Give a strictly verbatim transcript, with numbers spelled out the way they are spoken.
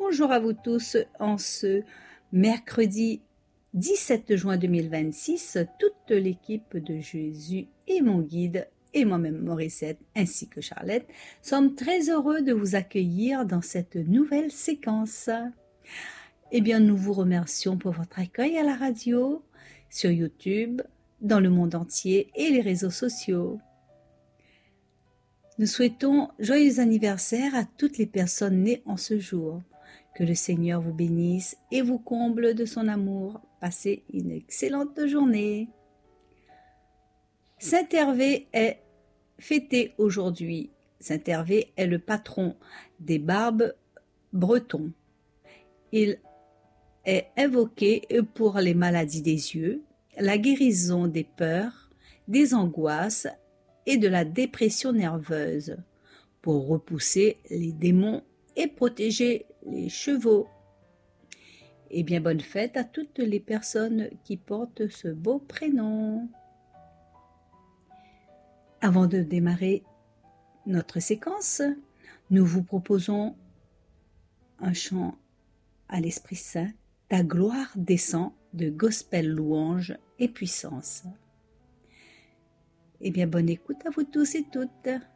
Bonjour à vous tous en ce mercredi dix-sept juin deux mille vingt-six. Toute l'équipe de Jésus et mon guide et moi-même Morissette ainsi que Charlotte sommes très heureux de vous accueillir dans cette nouvelle séquence. Eh bien, nous vous remercions pour votre accueil à la radio, sur YouTube, dans le monde entier et les réseaux sociaux. Nous souhaitons joyeux anniversaire à toutes les personnes nées en ce jour. Que le Seigneur vous bénisse et vous comble de son amour. Passez une excellente journée. Saint Hervé est fêté aujourd'hui. Saint Hervé est le patron des barbes bretons. Il est invoqué pour les maladies des yeux, la guérison des peurs, des angoisses et de la dépression nerveuse, pour repousser les démons et protéger les chevaux. Et bien bonne fête à toutes les personnes qui portent ce beau prénom. Avant de démarrer notre séquence, nous vous proposons un chant à l'Esprit Saint, Ta gloire descend, de gospel louange et puissance. Et bien bonne écoute à vous tous et toutes.